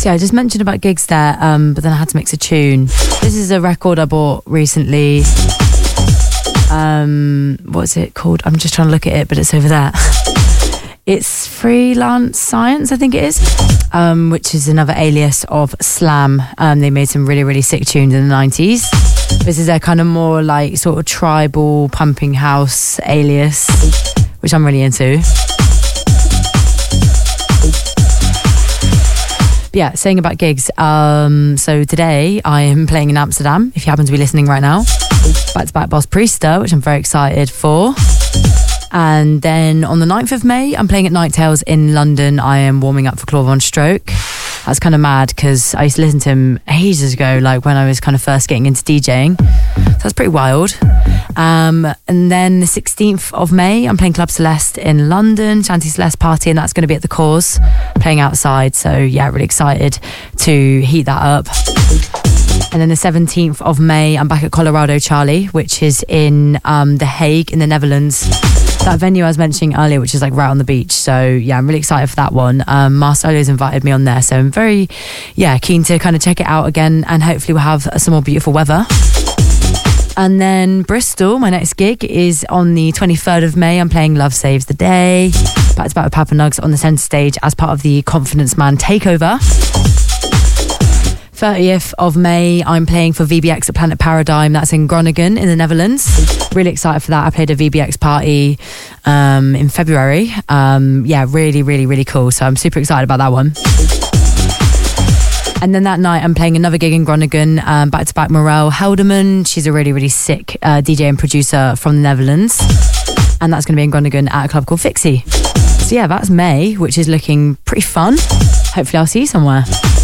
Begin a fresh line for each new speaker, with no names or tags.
So yeah, I just mentioned about gigs there, but then I had to mix a tune. This is a record I bought recently. What's it called? I'm just trying to look at it, but it's over there. It's Freelance Science, I think it is, which is another alias of Slam. They made some really, really sick tunes in the 90s. This is their kind of more like sort of tribal pumping house alias, which I'm really into. But yeah, saying about gigs. So today I am playing in Amsterdam, if you happen to be listening right now. Back to back Boss Priester, which I'm very excited for. And then on the 9th of May, I'm playing at Night Tales in London. I am warming up for Claude Von Stroke. That's kind of mad because I used to listen to him ages ago, like when I was kind of first getting into DJing. So that's pretty wild. And then the 16th of May, I'm playing Club Celeste in London, Shanty Celeste party, and that's going to be at the Cause, playing outside. So yeah, really excited to heat that up. And then the 17th of May, I'm back at Colorado Charlie, which is in The Hague in the Netherlands. That venue I was mentioning earlier, which is like right on the beach. So yeah, I'm really excited for that one. Marcelo's invited me on there, so I'm very keen to kind of check it out again, and hopefully we'll have some more beautiful weather. And then Bristol, my next gig is on the 23rd of May. I'm playing Love Saves the Day, back to back with Papa Nugs on the centre stage as part of the Confidence Man Takeover. 30th of May, I'm playing for VBX at Planet Paradigm. That's in Groningen in the Netherlands. Really excited for that. I played a VBX party in February. Really, really, really cool. So I'm super excited about that one. And then that night, I'm playing another gig in Groningen, back to back Morel Helderman. She's a really, really sick DJ and producer from the Netherlands. And that's going to be in Groningen at a club called Fixie. So yeah, that's May, which is looking pretty fun. Hopefully I'll see you somewhere.